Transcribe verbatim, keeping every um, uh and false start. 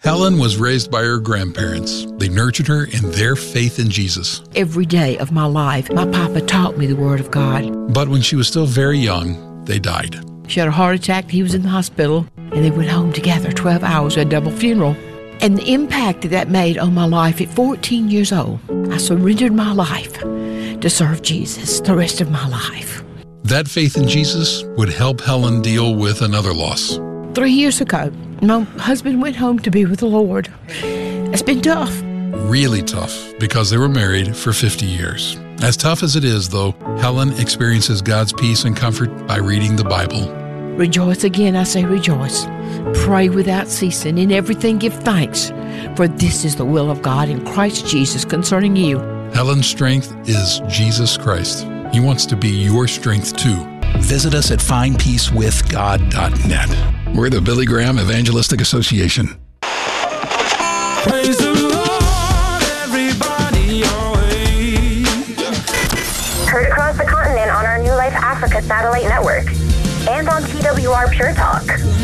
Helen was raised by her grandparents. They nurtured her in their faith in Jesus. Every day of my life, my papa taught me the Word of God. But when she was still very young, they died. She had a heart attack. He was in the hospital, and they went home together, twelve hours, a double funeral. And the impact that that made on my life at fourteen years old, I surrendered my life to serve Jesus the rest of my life. That faith in Jesus would help Helen deal with another loss. Three years ago, my husband went home to be with the Lord. It's been tough. Really tough, because they were married for fifty years. As tough as it is, though, Helen experiences God's peace and comfort by reading the Bible. Rejoice again, I say rejoice. Pray without ceasing. In everything give thanks, for this is the will of God in Christ Jesus concerning you. Helen's strength is Jesus Christ. He wants to be your strength too. Visit us at find peace with god dot net. We're the Billy Graham Evangelistic Association. Praise the Lord, everybody, always. Heard across the continent on our New Life Africa satellite network and on T W R Pure Talk.